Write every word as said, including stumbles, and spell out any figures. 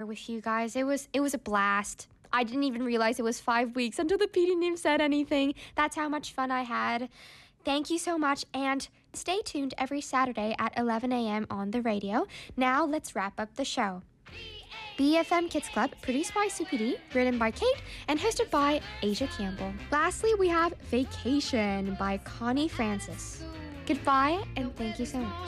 with you guys. It was it was a blast. I didn't even realize it was five weeks until the P D name said anything. That's how much fun I had. Thank you so much, and stay tuned every Saturday at eleven a.m. on the radio. Now let's wrap up the show. B F M Kids Club, produced by Soupy D, written by Kate, and hosted by Asia Campbell. Lastly, we have Vacation by Connie Francis. Goodbye, and thank you so much.